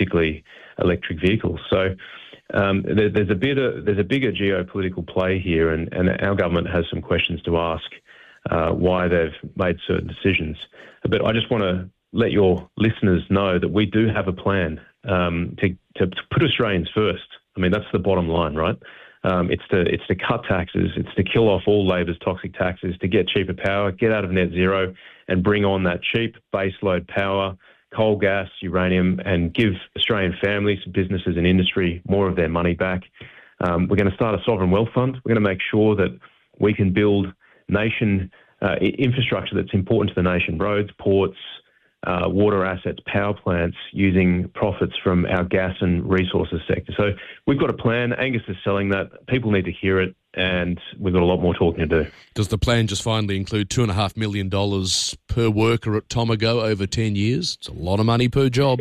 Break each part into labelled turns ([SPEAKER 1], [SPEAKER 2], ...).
[SPEAKER 1] particularly electric vehicles. So there's a bigger geopolitical play here, and our government has some questions to ask why they've made certain decisions. But I just want to let your listeners know that we do have a plan to put Australians first. I mean, that's the bottom line, right? It's to cut taxes, it's to kill off all Labor's toxic taxes, to get cheaper power, get out of net zero and bring on that cheap baseload power, coal, gas, uranium, and give Australian families, businesses and industry more of their money back. We're going to start a sovereign wealth fund. We're going to make sure that we can build nation infrastructure that's important to the nation, roads, ports, water assets, power plants, using profits from our gas and resources sector. So we've got a plan. Angus is selling that. People need to hear it, and we've got a lot more talking to do.
[SPEAKER 2] Does the plan just finally include $2.5 million per worker at Tomago over 10 years? It's a lot of money per job.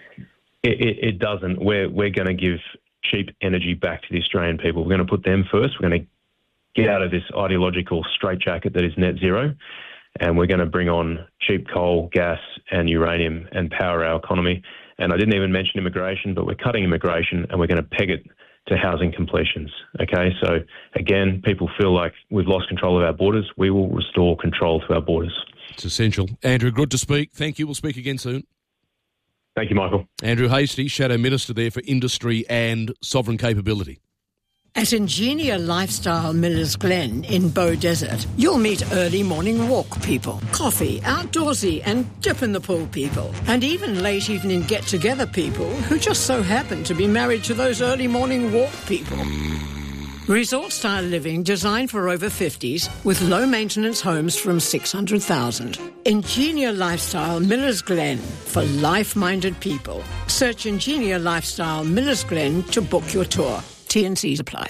[SPEAKER 1] It doesn't. We're going to give cheap energy back to the Australian people. We're going to put them first. We're going to get out of this ideological straitjacket that is net zero, and we're going to bring on cheap coal, gas and uranium and power our economy. And I didn't even mention immigration, but we're cutting immigration and we're going to peg it to housing completions. Okay, so again, people feel like we've lost control of our borders. We will restore control to our borders.
[SPEAKER 2] It's essential. Andrew, good to speak. Thank you. We'll speak again soon.
[SPEAKER 1] Thank you, Michael.
[SPEAKER 2] Andrew Hastie, Shadow Minister there for Industry and Sovereign Capability.
[SPEAKER 3] At Ingenia Lifestyle Millers Glen in Bow Desert, you'll meet early morning walk people, coffee, outdoorsy and dip in the pool people, and even late evening get-together people who just so happen to be married to those early morning walk people. Resort-style living designed for over 50s with low-maintenance homes from $600,000. Ingenia Lifestyle Millers Glen for life-minded people. Search Ingenia Lifestyle Millers Glen to book your tour. T&Cs apply.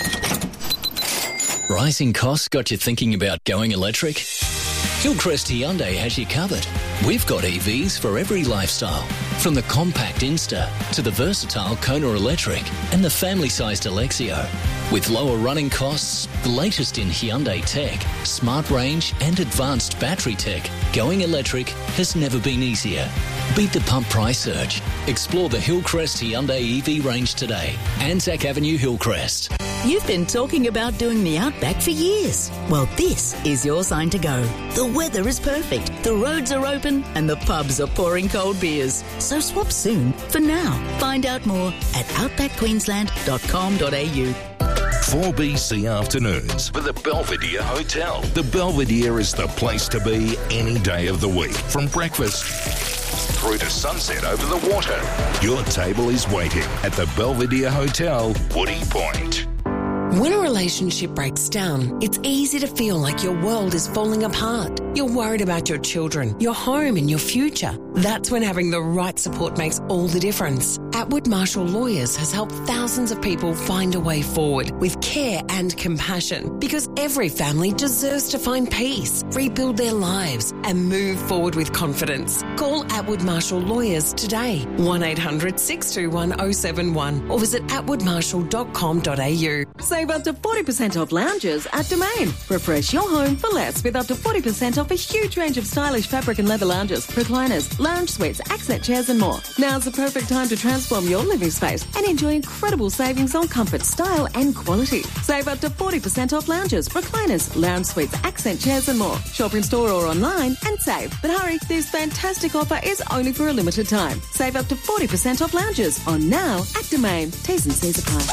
[SPEAKER 4] Rising costs got you thinking about going electric? Hillcrest Hyundai has you covered. We've got EVs for every lifestyle, from the compact Insta to the versatile Kona Electric and the family-sized Alexio. With lower running costs, the latest in Hyundai tech, smart range and advanced battery tech, going electric has never been easier. Beat the pump price surge. Explore the Hillcrest Hyundai EV range today. Anzac Avenue, Hillcrest.
[SPEAKER 5] You've been talking about doing the Outback for years. Well, this is your sign to go. The weather is perfect, the roads are open, and the pubs are pouring cold beers. So swap soon for now. Find out more at outbackqueensland.com.au.
[SPEAKER 6] 4BC Afternoons with the Belvedere Hotel. The Belvedere is the place to be any day of the week. From breakfast through to sunset over the water. Your table is waiting at the Belvedere Hotel, Woody Point.
[SPEAKER 7] When a relationship breaks down, it's easy to feel like your world is falling apart. You're worried about your children, your home and your future. That's when having the right support makes all the difference. Atwood Marshall Lawyers has helped thousands of people find a way forward with care and compassion, because every family deserves to find peace, rebuild their lives and move forward with confidence. Call Atwood Marshall Lawyers today, 1-800-621-071 or visit atwoodmarshall.com.au.
[SPEAKER 8] Save up to 40% off lounges at Domain. Refresh your home for less with up to 40% off a huge range of stylish fabric and leather lounges, recliners, lounge suites, accent chairs and more. Now's the perfect time to transform your living space and enjoy incredible savings on comfort, style and quality. Save up to 40% off lounges, recliners, lounge suites, accent chairs and more. Shop in store or online and save. But hurry, this fantastic offer is only for a limited time. Save up to 40% off lounges on now at Domain. T's and C's apply.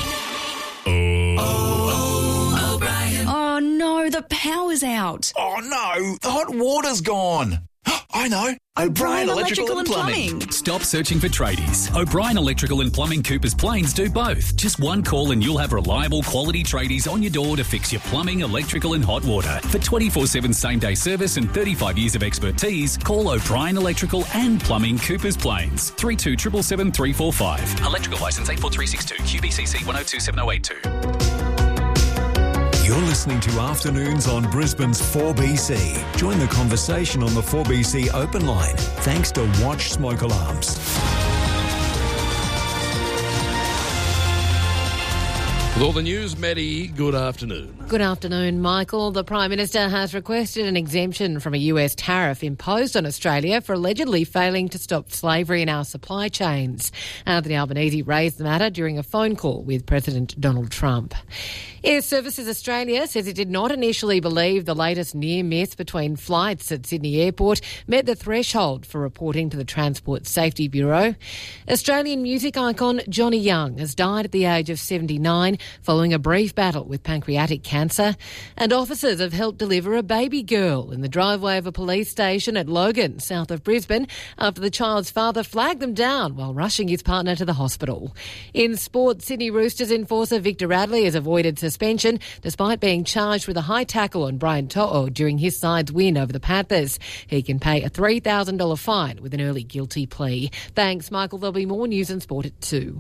[SPEAKER 9] Oh no, the power's out.
[SPEAKER 10] Oh no, the hot water's gone. I know. O'Brien Electrical and Plumbing.
[SPEAKER 11] Stop searching for tradies. O'Brien Electrical and Plumbing Coopers Plains do both. Just one call and you'll have reliable quality tradies on your door to fix your plumbing, electrical and hot water. For 24/7 same-day service and 35 years of expertise, call O'Brien Electrical and Plumbing Coopers Plains. 3277 345. Electrical licence 84362 QBCC 102782.
[SPEAKER 12] You're listening to Afternoons on Brisbane's 4BC. Join the conversation on the 4BC open line, thanks to Watch Smoke Alarms.
[SPEAKER 2] With all the news, Maddie, good afternoon.
[SPEAKER 13] Good afternoon, Michael. The Prime Minister has requested an exemption from a US tariff imposed on Australia for allegedly failing to stop slavery in our supply chains. Anthony Albanese raised the matter during a phone call with President Donald Trump. Air Services Australia says it did not initially believe the latest near miss between flights at Sydney Airport met the threshold for reporting to the Transport Safety Bureau. Australian music icon Johnny Young has died at the age of 79 following a brief battle with pancreatic cancer. And officers have helped deliver a baby girl in the driveway of a police station at Logan, south of Brisbane, after the child's father flagged them down while rushing his partner to the hospital. In sport, Sydney Roosters enforcer Victor Radley has avoided suspension despite being charged with a high tackle on Brian To'o during his side's win over the Panthers. He can pay a $3,000 fine with an early guilty plea. Thanks, Michael. There'll be more news and sport at 2.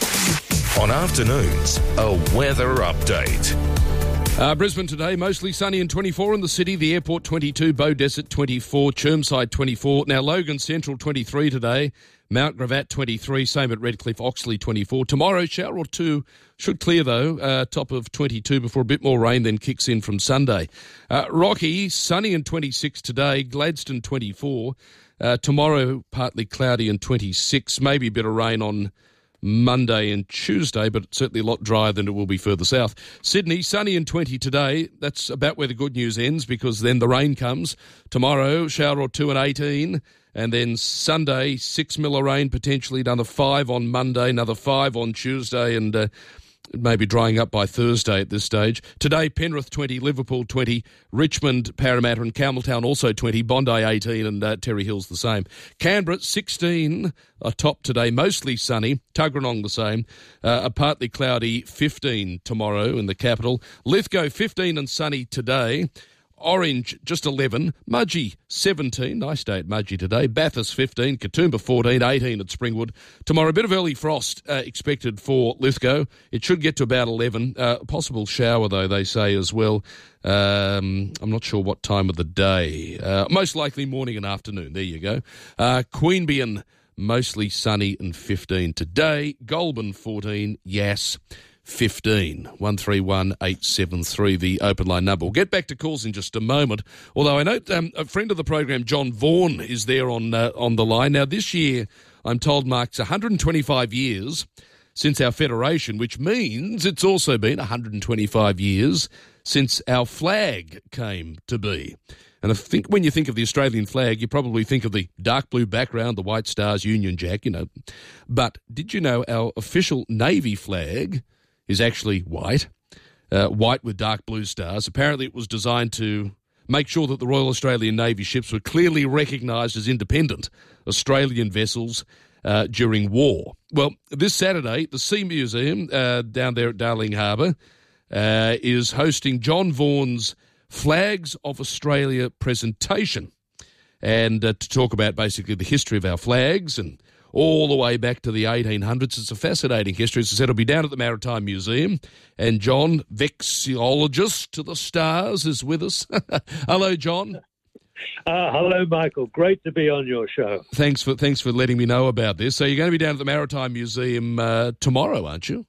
[SPEAKER 6] On afternoons, a weather update.
[SPEAKER 2] Brisbane today, mostly sunny and 24 in the city. The airport 22, Beaudesert 24, Chermside 24. Now Logan Central 23 today, Mount Gravatt 23, same at Redcliffe, Oxley 24. Tomorrow, shower or two should clear though, top of 22 before a bit more rain then kicks in from Sunday. Rocky, sunny and 26 today, Gladstone 24. Tomorrow, partly cloudy and 26, maybe a bit of rain on Monday and Tuesday, but certainly a lot drier than it will be further south. Sydney, sunny and 20 today. That's about where the good news ends because then the rain comes. Tomorrow, shower or two and 18. And then Sunday, 6 mil of rain, potentially another 5 on Monday, another 5 on Tuesday, and maybe drying up by Thursday at this stage. Today, Penrith 20, Liverpool 20, Richmond, Parramatta and Campbelltown also 20, Bondi 18 and Terry Hill's the same. Canberra 16, top today, mostly sunny, Tuggeranong the same, a partly cloudy 15 tomorrow in the capital. Lithgow 15 and sunny today. Orange, just 11. Mudgee, 17. Nice day at Mudgee today. Bathurst, 15. Katoomba, 14. 18 at Springwood. Tomorrow, a bit of early frost expected for Lithgow. It should get to about 11. Possible shower, though, they say as well. I'm not sure what time of the day. Most likely morning and afternoon. There you go. Queanbeyan, mostly sunny and 15 today. Goulburn, 14. Yass, 15. 131873, the open line number. We'll get back to calls in just a moment. Although I note a friend of the program, John Vaughan, is there on the line. Now, this year, I'm told, marks 125 years since our federation, which means it's also been 125 years since our flag came to be. And I think when you think of the Australian flag, you probably think of the dark blue background, the white stars, Union Jack, you know. But did you know our official Navy flag is actually white, white with dark blue stars? Apparently it was designed to make sure that the Royal Australian Navy ships were clearly recognised as independent Australian vessels during war. Well, this Saturday, the Sea Museum down there at Darling Harbour is hosting John Vaughan's Flags of Australia presentation, and to talk about basically the history of our flags and all the way back to the 1800s. It's a fascinating history. As I said, it'll be down at the Maritime Museum. And John, vexillologist to the stars, is with us. Hello, John.
[SPEAKER 14] Hello, Michael. Great to be on your show.
[SPEAKER 2] Thanks for letting me know about this. So you're going to be down at the Maritime Museum tomorrow, aren't you?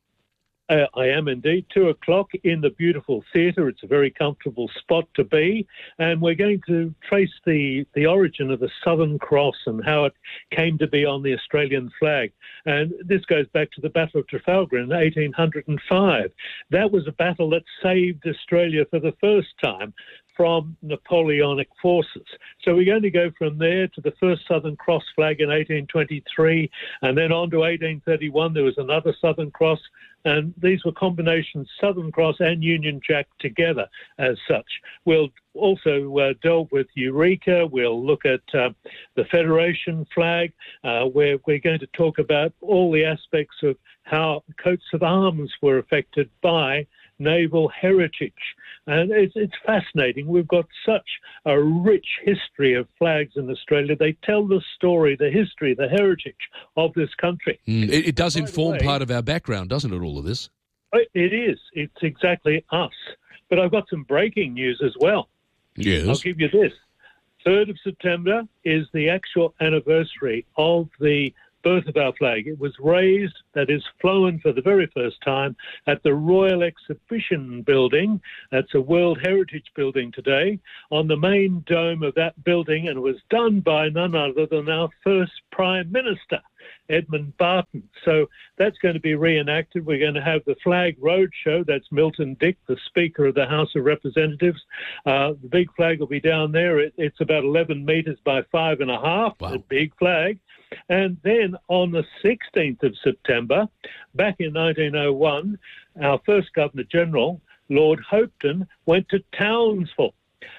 [SPEAKER 14] I am indeed. 2:00 in the beautiful theatre. It's a very comfortable spot to be. And we're going to trace the origin of the Southern Cross and how it came to be on the Australian flag. And this goes back to the Battle of Trafalgar in 1805. That was a battle that saved Australia for the first time from Napoleonic forces. So we're going to go from there to the first Southern Cross flag in 1823, and then on to 1831, there was another Southern Cross, and these were combinations Southern Cross and Union Jack together as such. We'll also delve with Eureka. We'll look at the Federation flag. We're going to talk about all the aspects of how coats of arms were affected by naval heritage. And it's fascinating. We've got such a rich history of flags in Australia. They tell the story, the history, the heritage of this country.
[SPEAKER 2] It does inform part of our background, doesn't it, all of this?
[SPEAKER 14] It is. It's exactly us. But I've got some breaking news as well.
[SPEAKER 2] Yes.
[SPEAKER 14] I'll give you this. 3rd of September is the actual anniversary of the birth of our flag. It was raised, that is, flown for the very first time at the Royal Exhibition Building. That's a World Heritage Building today, on the main dome of that building, and it was done by none other than our first Prime Minister, Edmund Barton. So that's going to be reenacted. We're going to have the Flag Roadshow. That's Milton Dick, the Speaker of the House of Representatives. The big flag will be down there. It's about 11 metres by 5.5, wow. A big flag. And then on the 16th of September, back in 1901, our first Governor-General, Lord Hopetoun, went to Townsville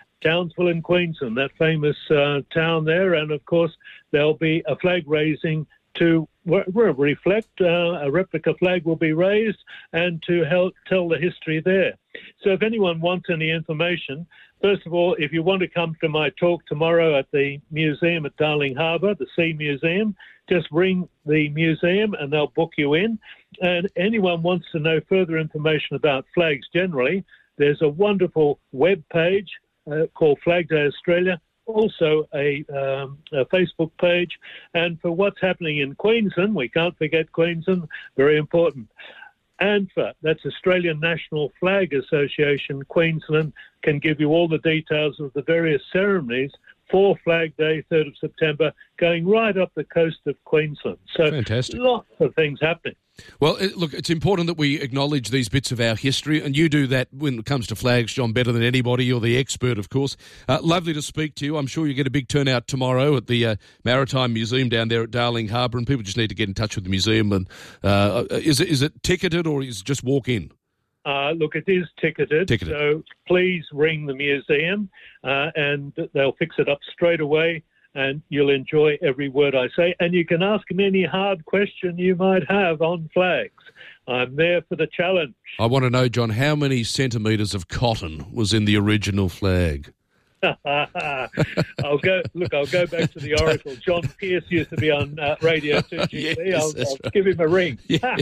[SPEAKER 14] in Queensland, that famous town there. And, of course, there'll be a flag raising to reflect, a replica flag will be raised and to help tell the history there. So if anyone wants any information, first of all, if you want to come to my talk tomorrow at the museum at Darling Harbour, the Sea Museum, just ring the museum and they'll book you in. And anyone wants to know further information about flags generally, there's a wonderful web page called Flag Day Australia, also a Facebook page. And for what's happening in Queensland, we can't forget Queensland, very important. ANFA, that's Australian National Flag Association, Queensland, can give you all the details of the various ceremonies for Flag Day, 3rd of September, going right up the coast of Queensland. So fantastic. Lots of things happening.
[SPEAKER 2] Well, look, it's important that we acknowledge these bits of our history, and you do that when it comes to flags, John, better than anybody. You're the expert, of course. Lovely to speak to you. I'm sure you get a big turnout tomorrow at the Maritime Museum down there at Darling Harbour, and people just need to get in touch with the museum. And is it ticketed or is it just walk in?
[SPEAKER 14] Look, it is ticketed, so please ring the museum and they'll fix it up straight away. And you'll enjoy every word I say. And you can ask me any hard question you might have on flags. I'm there for the challenge.
[SPEAKER 2] I want to know, John, how many centimetres of cotton was in the original flag?
[SPEAKER 14] I'll go back to the Oracle. John Pierce used to be on Radio 2GB. Yes, I'll give him a ring.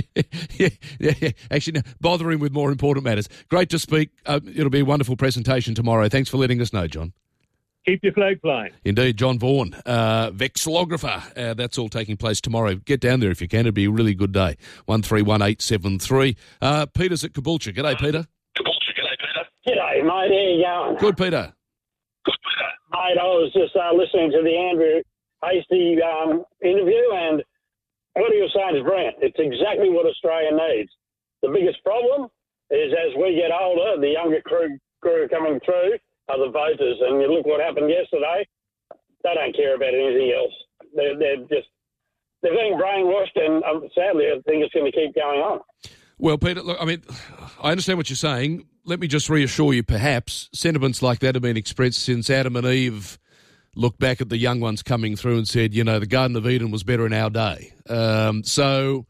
[SPEAKER 2] Yeah. Actually, no, bother him with more important matters. Great to speak. It'll be a wonderful presentation tomorrow. Thanks for letting us know, John.
[SPEAKER 14] Keep your flag flying.
[SPEAKER 2] Indeed, John Vaughan, vexillographer. That's all taking place tomorrow. Get down there if you can. It'll be a really good day. 131873. Peter's at Caboolture. G'day, Peter.
[SPEAKER 15] G'day, mate. How you going?
[SPEAKER 2] Good, Peter.
[SPEAKER 15] Mate, I was just listening to the Andrew Hastie interview, and what he was saying is brilliant. It's exactly what Australia needs. The biggest problem is as we get older, the younger crew coming through are the voters, and you look what happened yesterday. They don't care about anything else. They're being brainwashed, and sadly, I think it's going to keep going on.
[SPEAKER 2] Well, Peter, look, I mean, I understand what you're saying. Let me just reassure you, perhaps sentiments like that have been expressed since Adam and Eve looked back at the young ones coming through and said, the Garden of Eden was better in our day. So,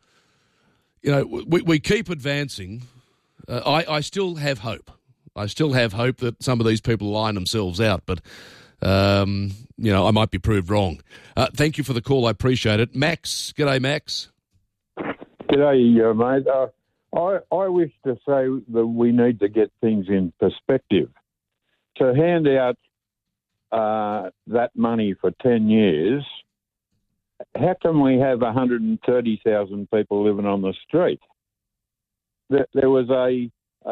[SPEAKER 2] we keep advancing. I still have hope. I still have hope that some of these people line themselves out, but, I might be proved wrong. Thank you for the call. I appreciate it. Max. G'day, Max.
[SPEAKER 16] G'day, mate. I wish to say that we need to get things in perspective. To hand out that money for 10 years, how can we have 130,000 people living on the street? There was a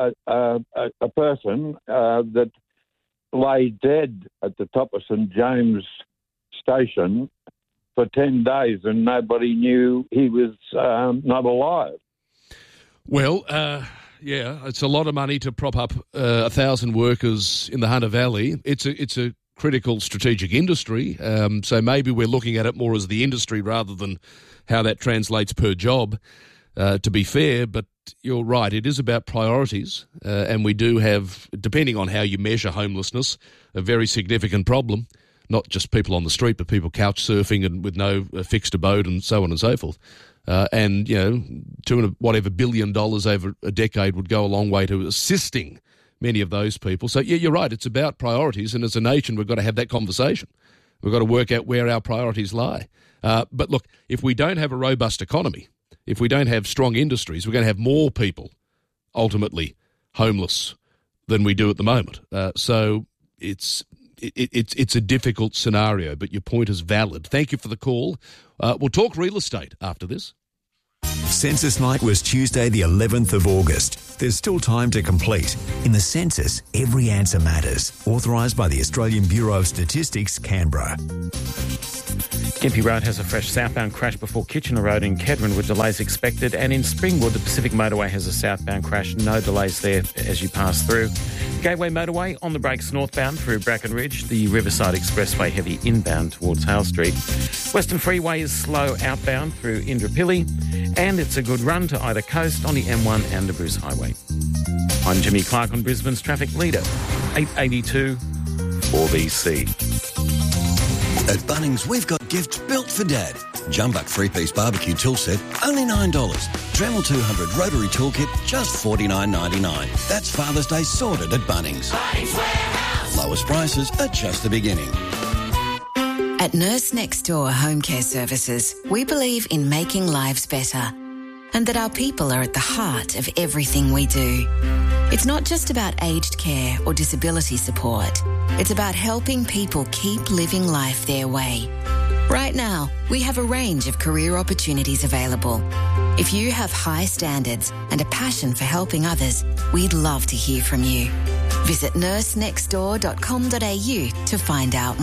[SPEAKER 16] person that lay dead at the top of St James Station for 10 days and nobody knew he was not alive.
[SPEAKER 2] Well, it's a lot of money to prop up 1,000 workers in the Hunter Valley. It's a critical strategic industry, so maybe we're looking at it more as the industry rather than how that translates per job, to be fair. But you're right, it is about priorities, and we do have, depending on how you measure homelessness, a very significant problem. Not just people on the street, but people couch surfing and with no fixed abode and so on and so forth. And, $2 billion over a decade would go a long way to assisting many of those people. So, yeah, you're right. It's about priorities. And as a nation, we've got to have that conversation. We've got to work out where our priorities lie. But look, if we don't have a robust economy, if we don't have strong industries, we're going to have more people ultimately homeless than we do at the moment. So it's a difficult scenario, but your point is valid. Thank you for the call. We'll talk real estate after this.
[SPEAKER 12] Census night was Tuesday the 11th of August. There's still time to complete. In the census, every answer matters. Authorised by the Australian Bureau of Statistics, Canberra.
[SPEAKER 17] Gympie Road has a fresh southbound crash before Kitchener Road in Kedron with delays expected, and in Springwood the Pacific Motorway has a southbound crash, no delays there as you pass through. Gateway Motorway on the brakes northbound through Bracken Ridge, the Riverside Expressway heavy inbound towards Hale Street. Western Freeway is slow outbound through Indooroopilly, and it's a good run to either coast on the M1 and the Bruce Highway. I'm Jimmy Clark on Brisbane's traffic leader, 882 4BC.
[SPEAKER 18] At Bunnings, we've got gifts built for Dad. Jumbuck 3-piece barbecue tool set, only $9. Dremel 200 rotary toolkit, just $49.99. That's Father's Day sorted at Bunnings. Bunnings Warehouse. Lowest prices are just the beginning.
[SPEAKER 19] At Nurse Next Door Home Care Services, we believe in making lives better and that our people are at the heart of everything we do. It's not just about aged care or disability support. It's about helping people keep living life their way. Right now, we have a range of career opportunities available. If you have high standards and a passion for helping others, we'd love to hear from you. Visit nursenextdoor.com.au to find out more.